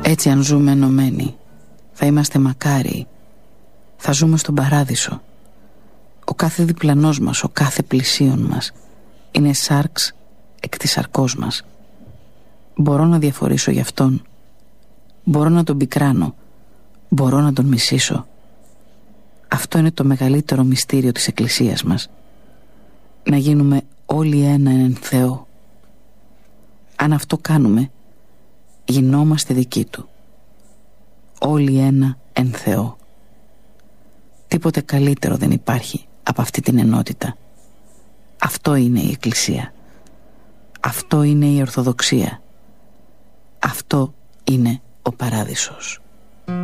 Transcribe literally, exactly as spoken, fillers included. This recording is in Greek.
Έτσι αν ζούμε ενωμένοι, θα είμαστε μακάριοι. Θα ζούμε στον παράδεισο. Ο κάθε διπλανός μας, ο κάθε πλησίον μας είναι σάρξ εκ της σαρκός μας. Μπορώ να διαφορήσω γι' αυτόν. Μπορώ να τον πικράνω. Μπορώ να τον μισήσω. Αυτό είναι το μεγαλύτερο μυστήριο της Εκκλησίας μας. Να γίνουμε όλοι ένα εν Θεό. Αν αυτό κάνουμε, γινόμαστε δικοί Του. Όλοι ένα εν Θεό. Τίποτε καλύτερο δεν υπάρχει από αυτή την ενότητα. Αυτό είναι η Εκκλησία. Αυτό είναι η Ορθοδοξία. Αυτό είναι ο Παράδεισος.